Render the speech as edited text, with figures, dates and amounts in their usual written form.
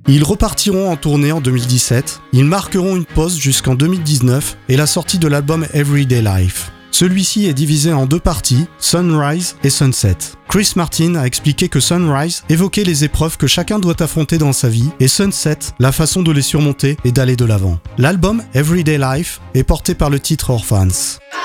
Ils repartiront en tournée en 2017, ils marqueront une pause jusqu'en 2019 et la sortie de l'album Everyday Life. Celui-ci est divisé en deux parties, Sunrise et Sunset. Chris Martin a expliqué que Sunrise évoquait les épreuves que chacun doit affronter dans sa vie et Sunset, la façon de les surmonter et d'aller de l'avant. L'album Everyday Life est porté par le titre Orphans.